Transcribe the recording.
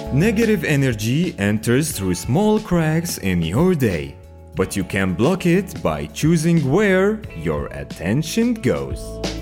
Negative energy enters through small cracks in your day, but you can block it by choosing where your attention goes.